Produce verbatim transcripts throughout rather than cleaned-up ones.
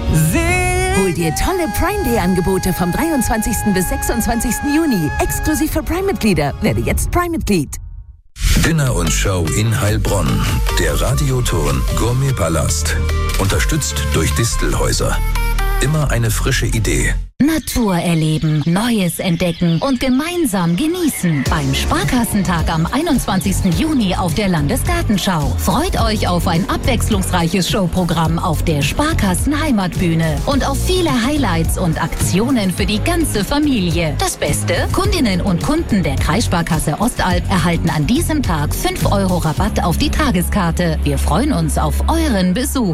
Hol dir tolle Prime Day Angebote vom dreiundzwanzigsten bis sechsundzwanzigsten Juni. Exklusiv für Prime-Mitglieder. Werde jetzt Prime-Mitglied. Dinner und Show in Heilbronn. Der Radioton Gourmet-Palast. Unterstützt durch Distelhäuser. Immer eine frische Idee. Natur erleben, Neues entdecken und gemeinsam genießen. Beim Sparkassentag am einundzwanzigsten Juni auf der Landesgartenschau. Freut euch auf ein abwechslungsreiches Showprogramm auf der Sparkassen Heimatbühne und auf viele Highlights und Aktionen für die ganze Familie. Das Beste? Kundinnen und Kunden der Kreissparkasse Ostalb erhalten an diesem Tag fünf Euro Rabatt auf die Tageskarte. Wir freuen uns auf euren Besuch.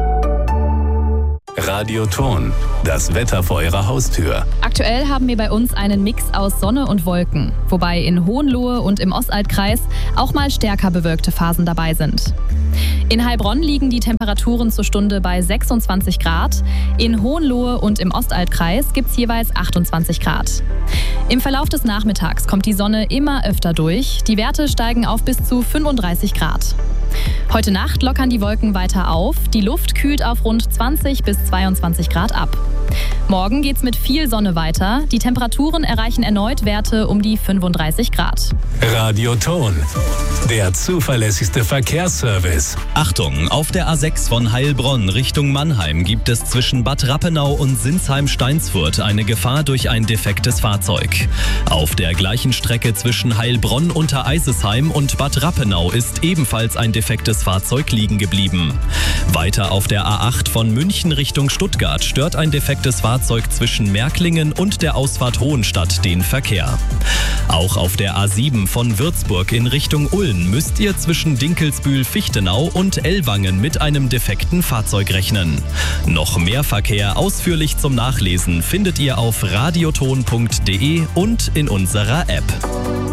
Radioton, das Wetter vor Ihrer Haustür. Aktuell haben wir bei uns einen Mix aus Sonne und Wolken, wobei in Hohenlohe und im Ostalbkreis auch mal stärker bewölkte Phasen dabei sind. In Heilbronn liegen die Temperaturen zur Stunde bei sechsundzwanzig Grad. In Hohenlohe und im Ostalbkreis gibt es jeweils achtundzwanzig Grad. Im Verlauf des Nachmittags kommt die Sonne immer öfter durch. Die Werte steigen auf bis zu fünfunddreißig Grad. Heute Nacht lockern die Wolken weiter auf. Die Luft kühlt auf rund zwanzig bis zweiundzwanzig Grad ab. Morgen geht's mit viel Sonne weiter. Die Temperaturen erreichen erneut Werte um die fünfunddreißig Grad. Radioton, der zuverlässigste Verkehrsservice. Achtung, auf der A sechs von Heilbronn Richtung Mannheim gibt es zwischen Bad Rappenau und Sinsheim-Steinsfurt eine Gefahr durch ein defektes Fahrzeug. Auf der gleichen Strecke zwischen Heilbronn unter Eisesheim und Bad Rappenau ist ebenfalls ein defektes Fahrzeug liegen geblieben. Weiter auf der A acht von München Richtung Stuttgart stört ein defektes Fahrzeug zwischen Märklingen und der Ausfahrt Hohenstadt den Verkehr. Auch auf der A sieben von Würzburg in Richtung Ulm müsst ihr zwischen Dinkelsbühl-Fichtenau und Ellwangen mit einem defekten Fahrzeug rechnen. Noch mehr Verkehr ausführlich zum Nachlesen findet ihr auf radioton punkt de und in unserer App.